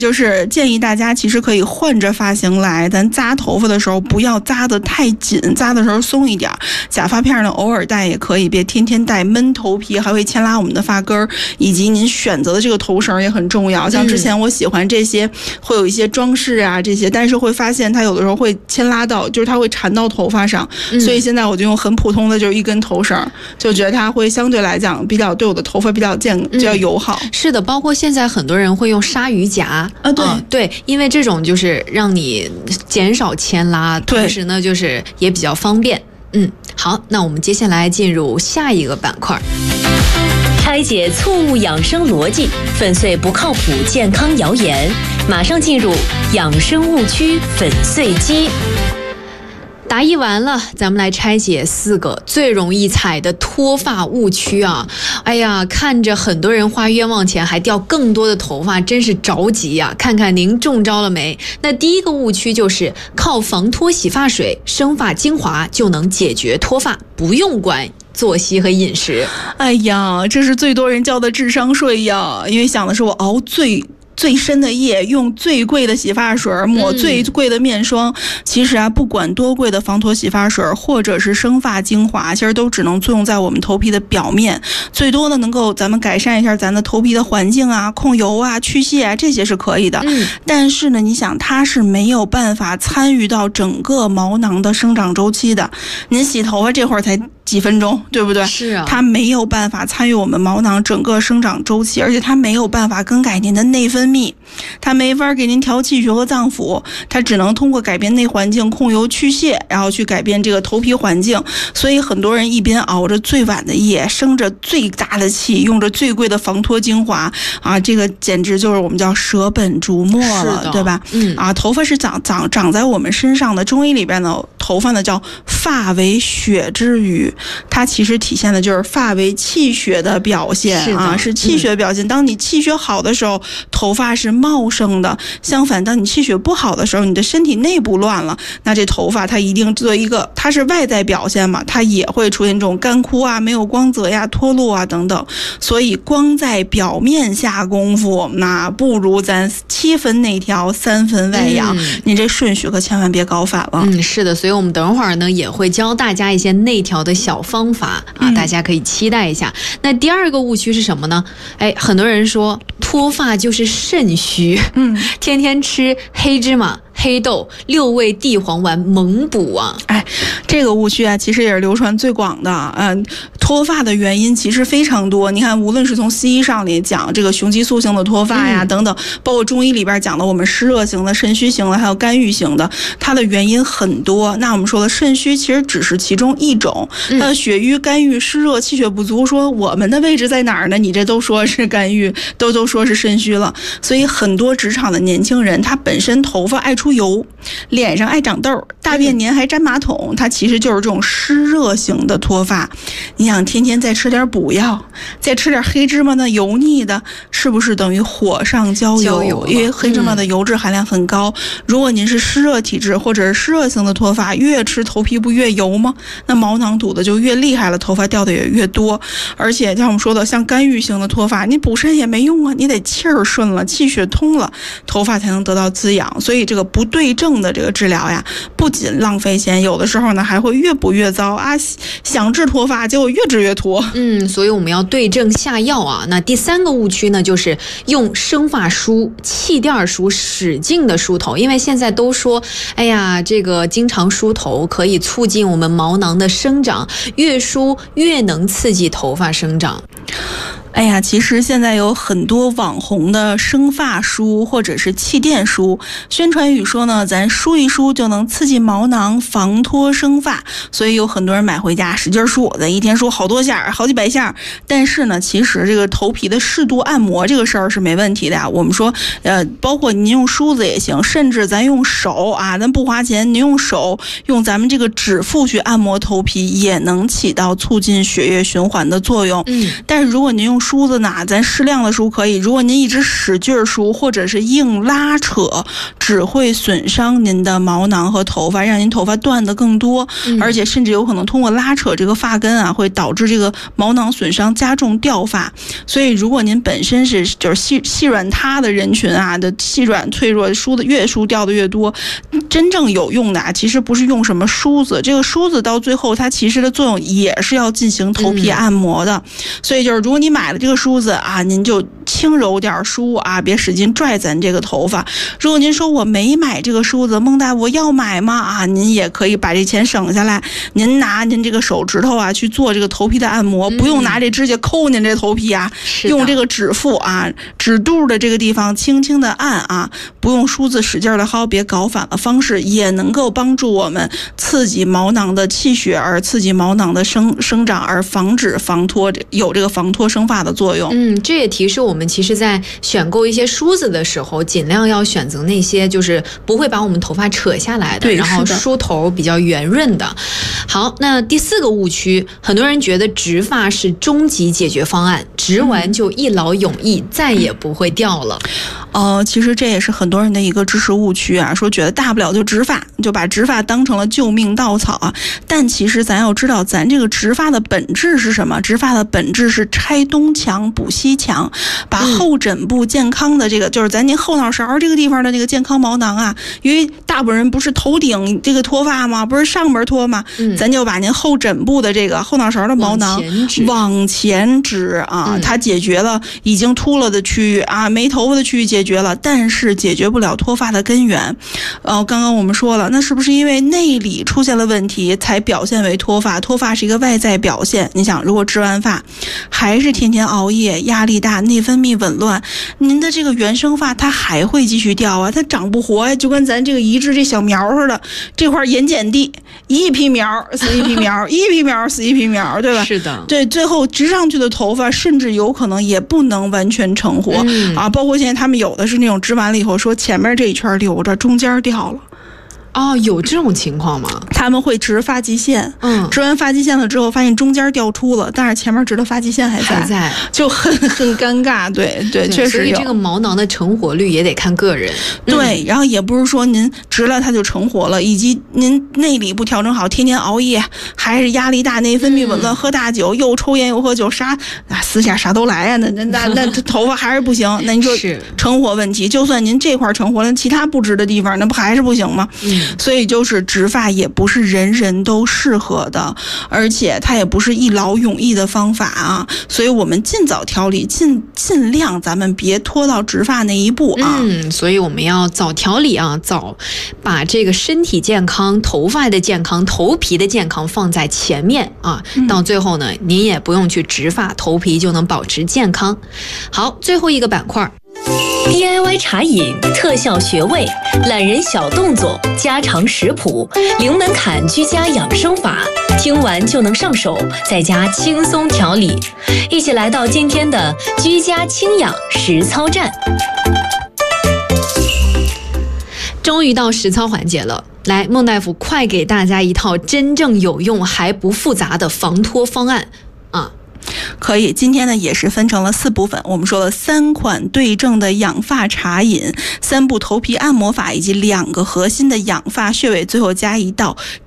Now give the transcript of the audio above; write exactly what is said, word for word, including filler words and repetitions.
就是建议大家其实可以换着发型来，咱扎头发的时候不要扎得太紧，扎的时候松一点。假发片呢偶尔戴也可以，别天天戴，闷头皮还会牵拉我们的发根儿，以及您选择的这个头绳也很重要。像之前我喜欢这些会有一些装饰啊这些，但是会发现它有的时候会牵拉到，就是它会缠到头发上，所以现在我就用很普通的就是一根头绳，就觉得它会相对来讲比较对我的头发比较健比较友好。 是的，包括现在很多人会用鲨鱼夹啊，对、 嗯、对，因为这种就是让你减少牵拉，同时呢就是也比较方便。嗯，好，那我们接下来进入下一个板块， 拆解错误养生逻辑，粉碎不靠谱健康谣言，马上进入养生误区粉碎机。 答疑完了，咱们来拆解四个最容易踩的脱发误区啊！哎呀，看着很多人花冤枉钱还掉更多的头发，真是着急呀、啊！看看您中招了没？那第一个误区就是靠防脱洗发水、生发精华就能解决脱发，不用管作息和饮食。 哎呀，这是最多人交的智商税呀！因为想的是我熬最最深的夜，用最贵的洗发水，抹最贵的面霜、嗯、其实啊，不管多贵的防脱洗发水或者是生发精华，其实都只能作用在我们头皮的表面，最多呢能够咱们改善一下咱的头皮的环境啊，控油啊，去屑啊，这些是可以的、嗯、但是呢你想它是没有办法参与到整个毛囊的生长周期的。您洗头发这会儿才几分钟，对不对？ 是啊， 它没有办法参与我们毛囊整个生长周期，而且它没有办法更改您的内分泌，它没法给您调气血和脏腑，它只能通过改变内环境、控油去屑，然后去改变这个头皮环境。所以很多人一边熬着最晚的夜，生着最大的气，用着最贵的防脱精华啊，这个简直就是我们叫舍本逐末了，对吧？嗯啊，头发是长长长在我们身上的，中医里边呢，头发呢叫发为血之余。它其实体现的就是发为气血的表现啊，是气血的表现、嗯、当你气血好的时候，头发是茂盛的，相反当你气血不好的时候，你的身体内部乱了，那这头发它一定做一个，它是外在表现嘛，它也会出现这种干枯啊，没有光泽呀，脱落啊等等。所以光在表面下功夫，那不如咱七分内调三分外养、嗯、你这顺序可千万别搞反了。 嗯，是的，所以我们等会儿呢也会教大家一些内调的小方法啊、嗯，大家可以期待一下。那第二个误区是什么呢？哎，很多人说脱发就是肾虚，嗯，天天吃黑芝麻、黑豆、六味地黄丸猛补啊！ 哎，这个误区啊，其实也是流传最广的。嗯，脱发的原因其实非常多。你看，无论是从西医上里讲这个雄激素性的脱发呀、嗯、等等，包括中医里边讲的我们湿热型的、肾虚型的，还有肝郁型的，它的原因很多。那我们说的肾虚其实只是其中一种。呃，血瘀、肝郁、湿热、气血不足，说我们的位置在哪儿呢？你这都说是肝郁，都都说是肾虚了。所以很多职场的年轻人，他本身头发爱出油，脸上爱长痘，大便黏还粘马桶，它其实就是这种湿热型的脱发。你想天天再吃点补药，再吃点黑芝麻的油腻的，是不是等于火上浇油？浇油，因为黑芝麻的油脂含量很高、嗯、如果您是湿热体质或者是湿热型的脱发，越吃头皮不越油吗？那毛囊堵的就越厉害了，头发掉的也越多。而且像我们说的像肝郁型的脱发，你补肾也没用啊，你得气儿顺了，气血通了，头发才能得到滋养。所以这个不对症的这个治疗呀，不仅浪费钱，有的时候呢还会越补越糟啊，想治脱发结果越治越脱。 嗯，所以我们要对症下药啊。那第三个误区呢，就是用生发梳、气垫梳使劲的梳头，因为现在都说哎呀，这个经常梳头可以促进我们毛囊的生长，越梳越能刺激头发生长。 哎呀，其实现在有很多网红的生发梳或者是气垫梳，宣传语说呢，咱梳一梳就能刺激毛囊，防脱生发，所以有很多人买回家使劲梳，咱一天梳好多下，好几百下。但是呢，其实这个头皮的适度按摩这个事儿是没问题的呀。我们说，呃，包括您用梳子也行，甚至咱用手啊，咱不花钱，您用手用咱们这个指腹去按摩头皮，也能起到促进血液循环的作用。嗯，但是如果您用梳子呢，咱适量的梳可以。如果您一直使劲梳或者是硬拉扯，只会损伤您的毛囊和头发，让您头发断得更多， 嗯、 而且甚至有可能通过拉扯这个发根啊，会导致这个毛囊损伤，加重掉发。所以如果您本身是就是细细软塌的人群啊，的细软脆弱，梳的越梳掉的越多，真正有用的啊，其实不是用什么梳子，这个梳子到最后它其实的作用也是要进行头皮按摩的。嗯、所以就是如果你买了这个梳子啊，您就轻柔点梳啊，别使劲拽咱这个头发。如果您说我没买这个梳子，孟大我要买吗？啊，您也可以把这钱省下来，您拿您这个手指头啊去做这个头皮的按摩，嗯、不用拿这指甲抠您这头皮啊，用这个指腹啊指肚的这个地方轻轻的按啊，不用梳子使劲的薅，别搞反了方式，也能够帮助我们刺激毛囊的气血，而刺激毛囊的生生长，而防止防脱有这个防脱生发的作用。 嗯，这也提示我们，其实在选购一些梳子的时候，尽量要选择那些就是不会把我们头发扯下来的， 对， 然后梳头比较圆润的。好，那第四个误区，很多人觉得植发是终极解决方案，植完就一劳永逸，嗯、再也不会掉了。 呃，其实这也是很多人的一个知识误区啊，说觉得大不了就植发，就把植发当成了救命稻草啊。但其实咱要知道，咱这个植发的本质是什么？植发的本质是拆东墙补西墙，把后枕部健康的这个，嗯、就是咱您后脑勺这个地方的这个健康毛囊啊，因为大部分人不是头顶这个脱发吗？不是上边脱吗？嗯、咱就把您后枕部的这个后脑勺的毛囊往前指啊，嗯、它解决了已经秃了的区域啊，没头发的区域解决了，但是解决不了脱发的根源。呃，刚刚我们说了，那是不是因为内里出现了问题才表现为脱发？脱发是一个外在表现。你想，如果植完发还是天天熬夜、压力大、内分泌紊乱，您的这个原生发它还会继续掉啊，它长不活呀，就跟咱这个移植这小苗似的，这块盐碱地一批苗死一批苗，一批苗死一批苗，对吧？ 是的， 对，最后植上去的头发甚至有可能也不能完全成活、嗯、啊，包括现在他们有的是那种植完了以后说前面这一圈留着，中间掉了。 哦，有这种情况吗？ 他们会植发际线， 嗯， 植完发际线了之后，发现中间掉秃了，但是前面植的发际线还在， 还在， 就很很尴尬。对对，确实有。 所以这个毛囊的成活率也得看个人。 对，嗯、然后也不是说您植了它就成活了，以及您内里不调整好，天天熬夜，还是压力大、内分泌紊乱、嗯、喝大酒，又抽烟又喝酒，啥啊私下啥都来呀、啊，那那那那头发还是不行。那你说成活问题，就算您这块成活了，其他不植的地方那不还是不行吗？嗯。所以就是植发也不是人人都适合的，而且它也不是一劳永逸的方法啊。所以我们尽早调理，尽尽量咱们别拖到植发那一步啊。 嗯，所以我们要早调理啊，早把这个身体健康、头发的健康、头皮的健康放在前面啊。到最后呢，您也不用去植发，头皮就能保持健康。好，最后一个板块。 D I Y 茶饮，特效穴位，懒人小动作，家常食谱，零门槛居家养生法，听完就能上手，在家轻松调理。一起来到今天的居家轻养实操站。 终于到实操环节了，来，孟大夫快给大家一套真正有用还不复杂的防脱方案啊！ 可以，今天呢也是分成了四部分，我们说了三款对症的养发茶饮，三步头皮按摩法，以及两个核心的养发穴位，最后加一道